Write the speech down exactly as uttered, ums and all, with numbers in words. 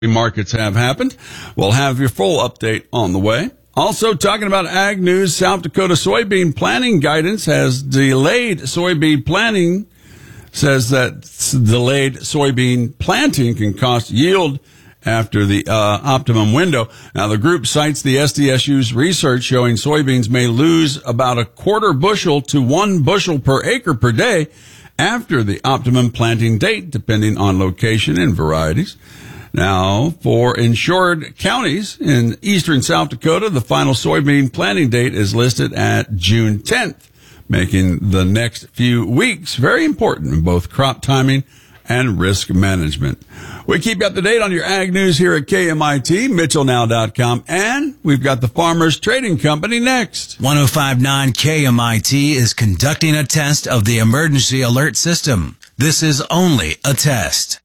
markets have happened. We'll have your full update on the way. Also talking about ag news, South Dakota soybean planting guidance has delayed soybean planting, says that delayed soybean planting can cost yield after the uh, optimum window. Now, the group cites the S D S U's research showing soybeans may lose about a quarter bushel to one bushel per acre per day after the optimum planting date, depending on location and varieties. Now, for insured counties in eastern South Dakota, the final soybean planting date is listed at June tenth, making the next few weeks very important in both crop timing and risk management. We keep you up to date on your ag news here at K M I T, Mitchell Now dot com, and we've got the Farmers Trading Company next. one oh five point nine K M I T is conducting a test of the emergency alert system. This is only a test.